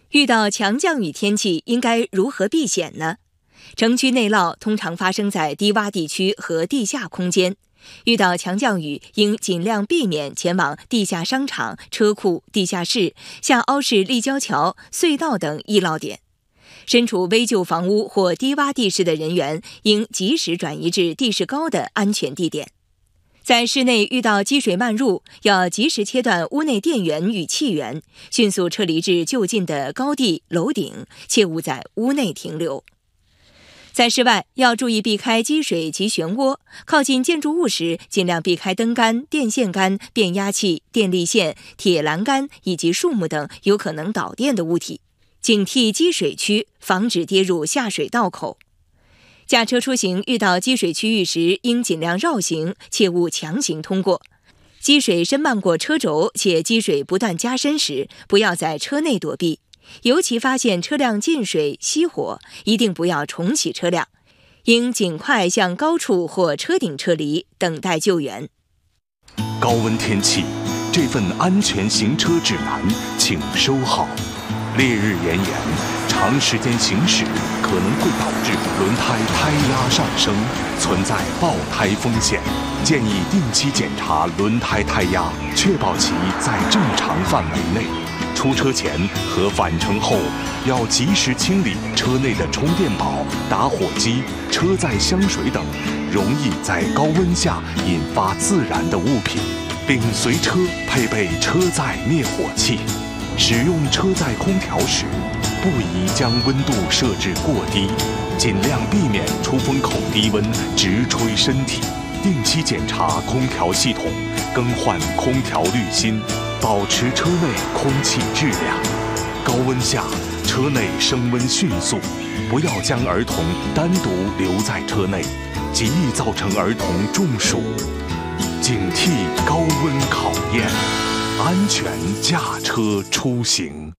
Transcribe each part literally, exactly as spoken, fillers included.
遇到强降雨天气应该如何避险呢？城区内涝通常发生在低洼地区和地下空间，遇到强降雨应尽量避免前往地下商场、车库、地下室、下凹式立交桥、隧道等易涝点。身处危旧房屋或低洼地势的人员应及时转移至地势高的安全地点。在室内遇到积水漫入，要及时切断屋内电源与气源，迅速撤离至就近的高地、楼顶，切勿在屋内停留。在室外要注意避开积水及漩涡，靠近建筑物时尽量避开灯杆、电线杆、变压器、电力线、铁栏杆以及树木等有可能导电的物体，警惕积水区，防止跌入下水道口。驾车出行遇到积水区域时，应尽量绕行，切勿强行通过。积水深漫过车轴，且积水不断加深时，不要在车内躲避。尤其发现车辆进水、熄火，一定不要重启车辆，应尽快向高处或车顶撤离，等待救援。 高温天气，这份安全行车指南请收好。烈日炎炎，长时间行驶可能会导致轮胎胎压上升，存在爆胎风险。建议定期检查轮胎胎压，确保其在正常范围内。出车前和返程后要及时清理车内的充电宝、打火机、车载香水等容易在高温下引发自燃的物品，并随车配备车载灭火器。使用车载空调时，不宜将温度设置过低，尽量避免出风口低温直吹身体。定期检查空调系统，更换空调滤芯，保持车内空气质量。高温下，车内升温迅速，不要将儿童单独留在车内，极易造成儿童中暑。警惕高温考验，安全驾车出行。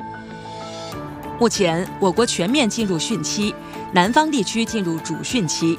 目前，我国全面进入汛期，南方地区进入主汛期。